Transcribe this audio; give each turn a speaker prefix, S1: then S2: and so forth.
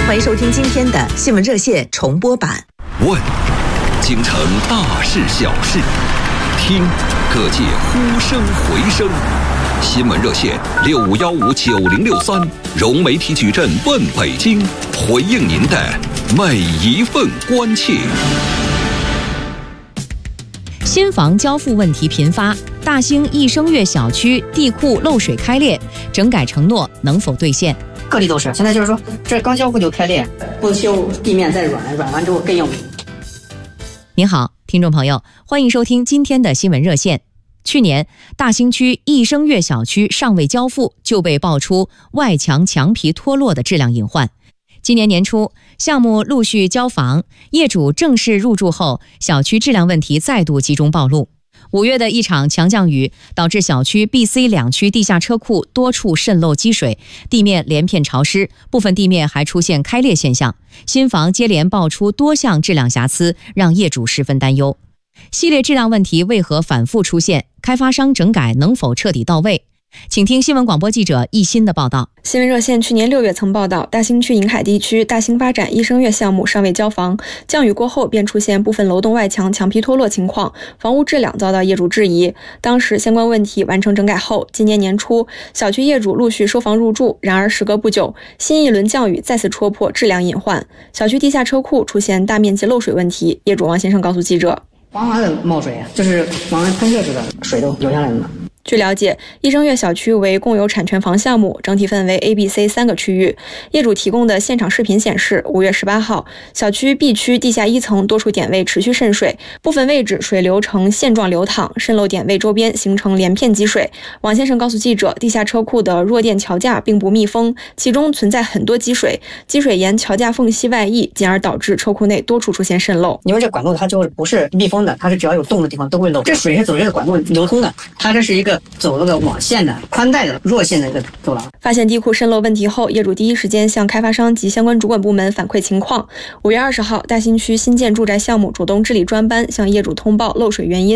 S1: 欢迎收听今天的新闻热线重播版。
S2: 问，京城大事小事，听各界呼声回声。新闻热线65159063，融媒体矩阵问北京，回应您的每一份关切。
S3: 新房交付问题频发，大兴益生悦小区地库漏水开裂，整改承诺能否兑现？
S4: 各地都是，现在就是说，这刚交付就开裂，不修地面再软完之后更要命。
S3: 您好，听众朋友，欢迎收听今天的新闻热线。去年，大兴区益生悦小区尚未交付，就被爆出外墙墙皮脱落的质量隐患。今年年初，项目陆续交房，业主正式入住后，小区质量问题再度集中暴露。5月的一场强降雨导致小区 B、C 两区地下车库多处渗漏积水，地面连片潮湿，部分地面还出现开裂现象。新房接连爆出多项质量瑕疵，让业主十分担忧。系列质量问题为何反复出现？开发商整改能否彻底到位？请听新闻广播记者易鑫的报道。
S5: 新闻热线去年6月曾报道，大兴区银海地区大兴发展益生悦项目尚未交房，降雨过后便出现部分楼栋外墙墙皮脱落情况，房屋质量遭到业主质疑。当时相关问题完成整改后，今年年初小区业主陆续收房入住，然而时隔不久，新一轮降雨再次戳破质量隐患，小区地下车库出现大面积漏水问题。业主王先生告诉记者，
S4: 哗哗的冒水，就是往外喷射似的，水都流下来了。
S5: 据了解，益生悦小区为共有产权房项目，整体分为 A、B、C 3个区域。业主提供的现场视频显示，5月18号，小区 B 区地下1层多处点位持续渗水，部分位置水流呈线状流淌，渗漏点位周边形成连片积水。王先生告诉记者，地下车库的弱电桥架并不密封，其中存在很多积水，积水沿桥架缝隙外溢，进而导致车库内多处出现渗漏。
S4: 因为这管路它就不是密封的，它是只要有洞的地方都会漏。这水是走这个管路流通的，它这是一个走了个网线的宽带的弱线的一个走廊。
S5: 发现地库渗漏问题后，业主第一时间向开发商及相关主管部门反馈情况。5月20号，大兴区新建住宅项目主动治理专班向业主通报漏水原因。